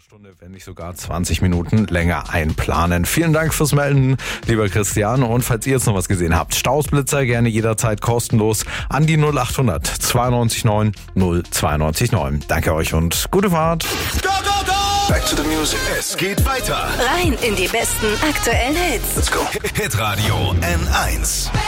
Stunde, wenn nicht sogar 20 Minuten länger einplanen. Vielen Dank fürs Melden, lieber Christian. Und falls ihr jetzt noch was gesehen habt, Stausblitzer gerne jederzeit kostenlos an die 0800 92 9 092 9. Danke euch und gute Fahrt. Go, go, go! Back to the music. Es geht weiter. Rein in die besten aktuellen Hits. Let's go. Hitradio N1.